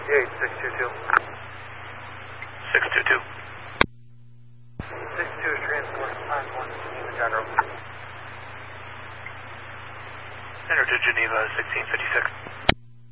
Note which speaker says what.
Speaker 1: 622.
Speaker 2: 622.
Speaker 1: 62 is transport time 1 to Geneva General.
Speaker 2: Enter to Geneva 1656.